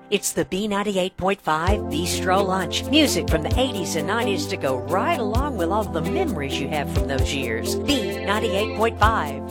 It's the B98.5 Bistro Lunch. Music from the 80s and 90s to go right along with all the memories you have from those years. B98.5.